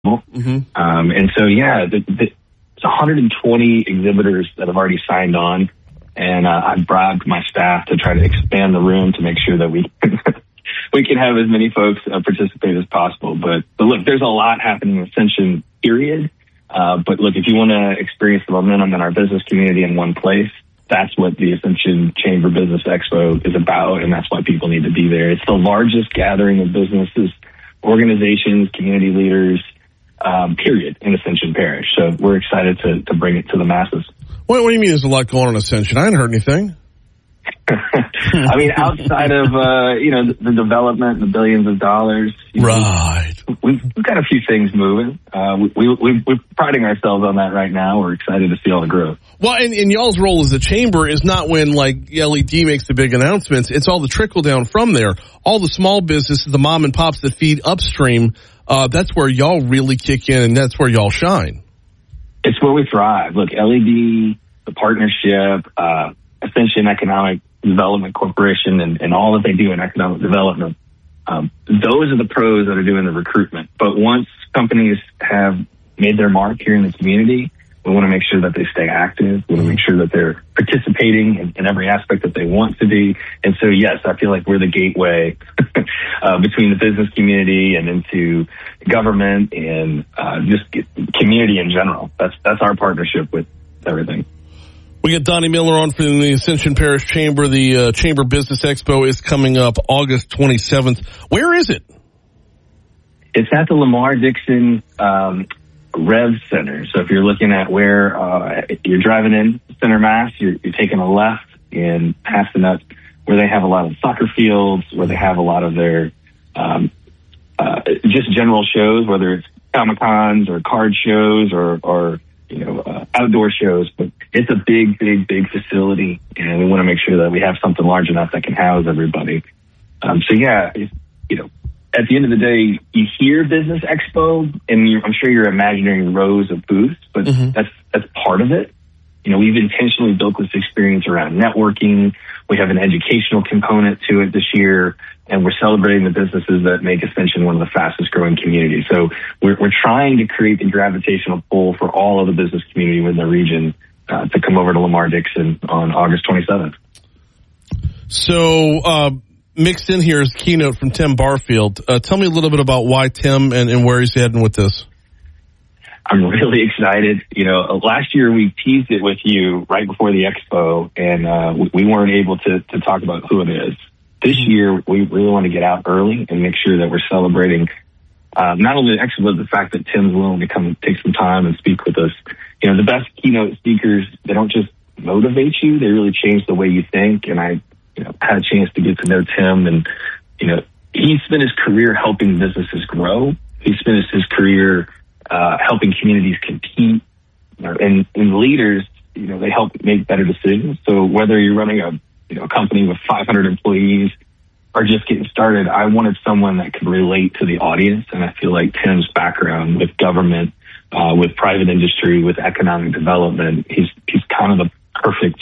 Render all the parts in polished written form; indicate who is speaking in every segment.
Speaker 1: And so, it's 120 exhibitors that have already signed on. And I've bribed my staff to try to expand the room to make sure that we can have as many folks participate as possible. But look, there's a lot happening in Ascension, period. But look, if you want to experience the momentum in our business community in one place, that's what the Ascension Chamber Business Expo is about, and that's why people need to be there. It's the largest gathering of businesses, organizations, community leaders, period, in Ascension Parish. So we're excited to bring it to the masses.
Speaker 2: What do you mean there's a lot going on in Ascension? I hadn't heard anything.
Speaker 1: I mean, outside of, the development, the billions of dollars.
Speaker 2: Right.
Speaker 1: We've got a few things moving. We're priding ourselves on that right now. We're excited to see all the growth.
Speaker 2: Well, and y'all's role as a chamber is not when, like, LED makes the big announcements. It's all the trickle down from there. All the small businesses, the mom and pops that feed upstream, that's where y'all really kick in, and that's where y'all shine.
Speaker 1: It's where we thrive. Look, LED, the partnership, Ascension Economic Development Corporation, and all that they do in economic development, those are the pros that are doing the recruitment. But once companies have made their mark here in the community, we want to make sure that they stay active. We want to make sure that they're participating in every aspect that they want to be. And so, yes, I feel like we're the gateway between the business community and into government and just community in general. That's our partnership with everything.
Speaker 2: We got Donnie Miller on from the Ascension Parish Chamber. The Chamber Business Expo is coming up August 27th. Where is it?
Speaker 1: It's at the Lamar Dixon Rev Center. So if you're looking at where you're driving in Center Mass, you're taking a left and passing up where they have a lot of soccer fields, where they have a lot of their just general shows, whether it's Comic-Cons or card shows or outdoor shows. But it's a big facility, and we want to make sure that we have something large enough that can house everybody. At the end of the day, you hear Business Expo, and I'm sure you're imagining rows of booths, but that's part of it. We've intentionally built this experience around networking. We have an educational component to it this year, and we're celebrating the businesses that make Ascension one of the fastest growing communities. So we're trying to create the gravitational pull for all of the business community within the region to come over to Lamar Dixon on August 27th.
Speaker 2: So mixed in here is the keynote from Tim Barfield. Tell me a little bit about why Tim and where he's heading with this.
Speaker 1: I'm really excited. Last year we teased it with you right before the expo, and we weren't able to talk about who it is. This year, we really want to get out early and make sure that we're celebrating not only the expo, but the fact that Tim's willing to come take some time and speak with us. The best keynote speakers, they don't just motivate you, they really change the way you think. And I had a chance to get to know Tim, and he spent his career helping businesses grow. He spent his career helping communities compete, and leaders, they help make better decisions. So whether you're running a company with 500 employees or just getting started, I wanted someone that could relate to the audience. And I feel like Tim's background with government, with private industry, with economic development, he's kind of the perfect,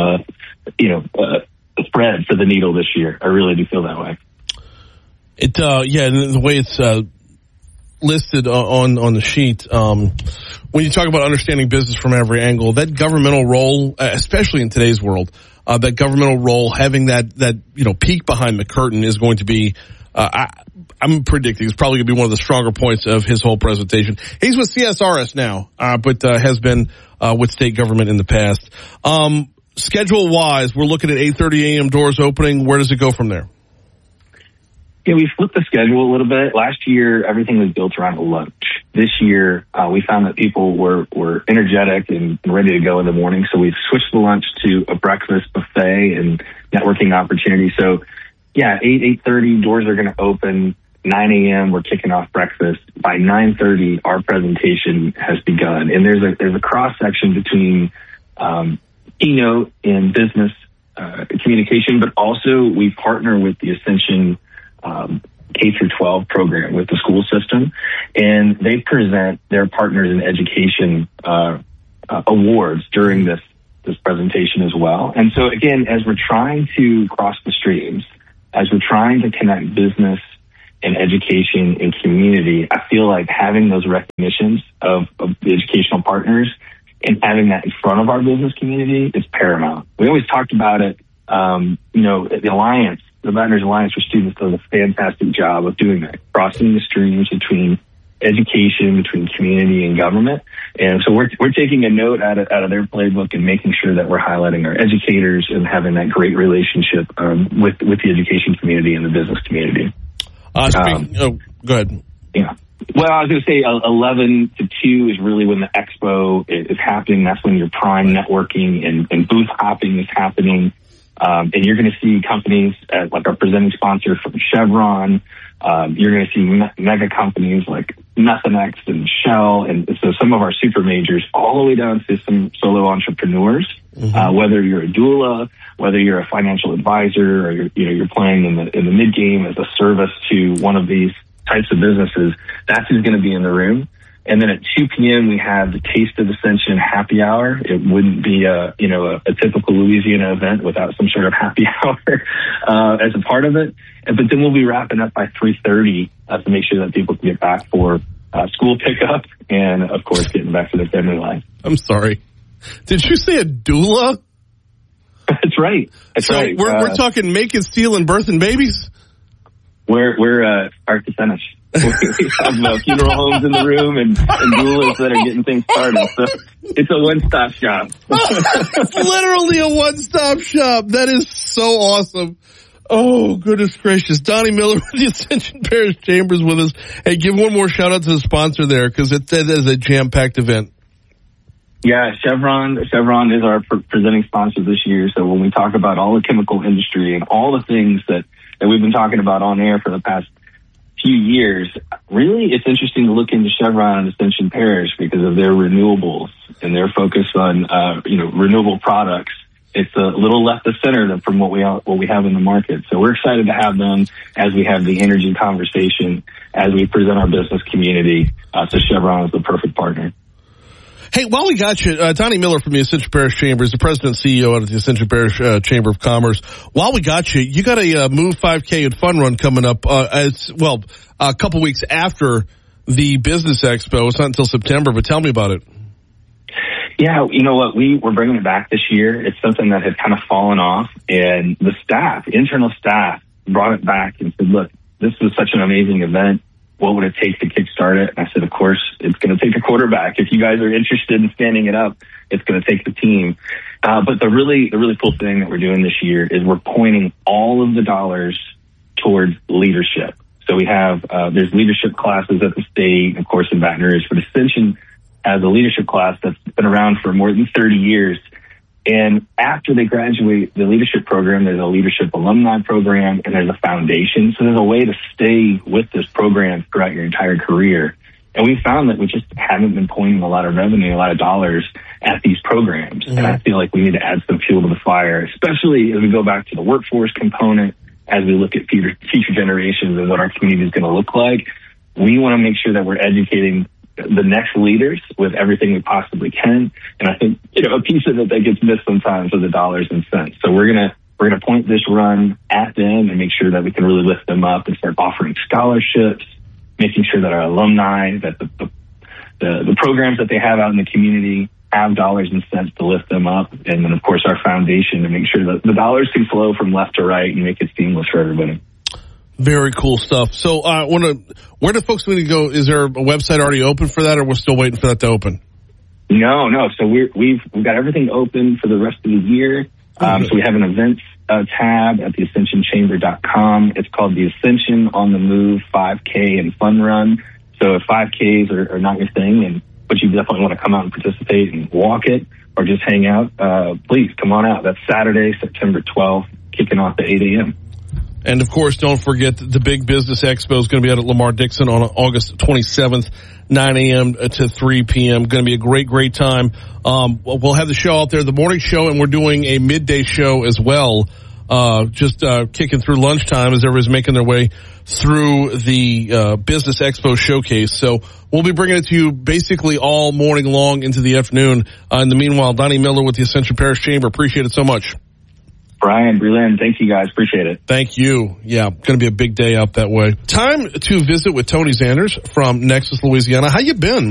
Speaker 1: thread for the needle this year. I really do feel that way.
Speaker 2: The way it's listed on the sheet, when you talk about understanding business from every angle, that governmental role, especially in today's world, that governmental role, having that peek behind the curtain is going to be, I'm predicting, it's probably going to be one of the stronger points of his whole presentation. He's with CSRS now, but has been with state government in the past. Schedule-wise, we're looking at 8:30 a.m. doors opening. Where does it go from there?
Speaker 1: Yeah, we flipped the schedule a little bit. Last year, everything was built around a lunch. This year, we found that people were energetic and ready to go in the morning, so we've switched the lunch to a breakfast buffet and networking opportunity. So, 8:30, doors are going to open. 9 a.m., we're kicking off breakfast. By 9:30, our presentation has begun. And there's a cross-section between keynote and business communication, but also we partner with the Ascension K-12 program with the school system, and they present their partners in education awards during this presentation as well. And so again, as we're trying to cross the streams, as we're trying to connect business in education and community, I feel like having those recognitions of the educational partners and having that in front of our business community is paramount. We always talked about it. The Alliance, the Baton Alliance for Students, does a fantastic job of doing that, crossing the streams between education, between community and government. And so we're taking a note out of their playbook and making sure that we're highlighting our educators and having that great relationship with the education community and the business community.
Speaker 2: Go ahead.
Speaker 1: Yeah. Well, I was going to say 11 to 2 is really when the expo is happening. That's when your prime networking and booth hopping is happening. And you're going to see companies like our presenting sponsor from Chevron. You're going to see mega companies like Methanex and Shell. And so some of our super majors all the way down to some solo entrepreneurs, whether you're a doula, whether you're a financial advisor, or you're playing in the mid game as a service to one of these types of businesses, that's who's going to be in the room. And then at 2 p.m. we have the Taste of Ascension happy hour. It wouldn't be a typical Louisiana event without some sort of happy hour as a part of it. But then we'll be wrapping up by 3:30 to make sure that people can get back for school pickup and, of course, getting back to their family life.
Speaker 2: I'm sorry. Did you say a doula?
Speaker 1: That's right. That's right.
Speaker 2: We're talking making, stealing, birthing babies?
Speaker 1: We're start to finish. We have funeral homes in the room and doulas that are getting things started. So it's a one-stop shop.
Speaker 2: It's literally a one-stop shop. That is so awesome. Oh, goodness gracious. Donnie Miller with the Ascension Parish Chambers with us. Hey, give one more shout-out to the sponsor there, because it is a jam-packed event.
Speaker 1: Yeah, Chevron is our presenting sponsor this year. So when we talk about all the chemical industry and all the things that we've been talking about on air for the past few years, really it's interesting to look into Chevron and Ascension Parish because of their renewables and their focus on renewable products. It's a little left of center from what we have in the market. So we're excited to have them as we have the energy conversation, as we present our business community. So Chevron is the perfect partner.
Speaker 2: Hey, while we got you, Donnie Miller from the Ascension Parish Chambers, the president and CEO out of the Ascension Parish Chamber of Commerce. While we got you, you got a Move 5K and Fun Run coming up a couple weeks after the Business Expo. It's not until September, but tell me about it.
Speaker 1: Yeah, you know what? We're bringing it back this year. It's something that had kind of fallen off, and the internal staff, brought it back and said, look, this was such an amazing event. What would it take to kickstart it? And I said, of course, it's going to take a quarterback. If you guys are interested in standing it up, it's going to take the team. But the really cool thing that we're doing this year is we're pointing all of the dollars towards leadership. So we have, there's leadership classes at the state, of course, in Baton Rouge, but Ascension has a leadership class that's been around for more than 30 years. And after they graduate the leadership program, there's a leadership alumni program and there's a foundation. So there's a way to stay with this program throughout your entire career. And we found that we just haven't been pointing a lot of revenue, a lot of dollars at these programs. Mm-hmm. And I feel like we need to add some fuel to the fire, especially as we go back to the workforce component, as we look at future generations and what our community is going to look like. We want to make sure that we're educating the next leaders with everything we possibly can. And I think, a piece of it that gets missed sometimes are the dollars and cents. So we're going to point this run at them and make sure that we can really lift them up and start offering scholarships, making sure that our alumni, that the programs that they have out in the community have dollars and cents to lift them up. And then, of course, our foundation to make sure that the dollars can flow from left to right and make it seamless for everybody.
Speaker 2: Very cool stuff. So, where do folks need to go? Is there a website already open for that, or we're still waiting for that to open?
Speaker 1: No. So we've got everything open for the rest of the year. So we have an events tab at theascensionchamber.com. It's called the Ascension on the Move 5K and Fun Run. So if 5Ks are not your thing, but you definitely want to come out and participate and walk it or just hang out, please come on out. That's Saturday, September 12th, kicking off at 8 a.m.
Speaker 2: And, of course, don't forget the big Business Expo is going to be out at Lamar Dixon on August 27th, 9 a.m. to 3 p.m. Going to be a great, great time. We'll have the show out there, the morning show, and we're doing a midday show as well, just kicking through lunchtime as everybody's making their way through the Business Expo showcase. So we'll be bringing it to you basically all morning long into the afternoon. In the meanwhile, Donnie Miller with the Ascension Parish Chamber. Appreciate it so much.
Speaker 1: Brian, Breland, thank you guys. Appreciate it.
Speaker 2: Thank you. Yeah, going to be a big day up that way. Time to visit with Tony Zanders from Nexus, Louisiana. How you been?